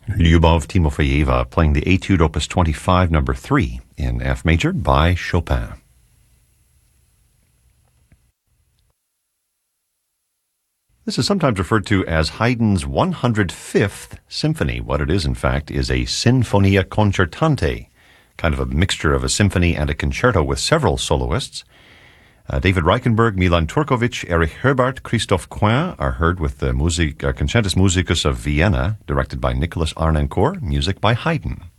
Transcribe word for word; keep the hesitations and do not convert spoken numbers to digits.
Lyubov Timofeyeva playing the Etude Opus twenty-five, number three, in F major by Chopin. This is sometimes referred to as Haydn's one hundred fifth symphony. What it is, in fact, is a Sinfonia Concertante, kind of a mixture of a symphony and a concerto with several soloists. Uh, David Reichenberg, Milan Turkovic, Erich Herbart, Christophe Coin are heard with the music, uh, Concertus Musicus of Vienna, directed by Nicholas Arnoncourt, music by Haydn.